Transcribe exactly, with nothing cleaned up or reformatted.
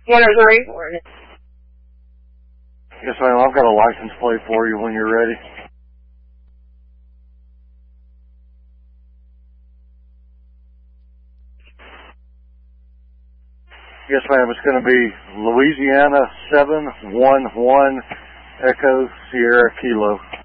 one oh three. Yes, ma'am. I've got a license plate for you when you're ready. Yes, ma'am. It's going to be Louisiana seven one one Echo Sierra Kilo.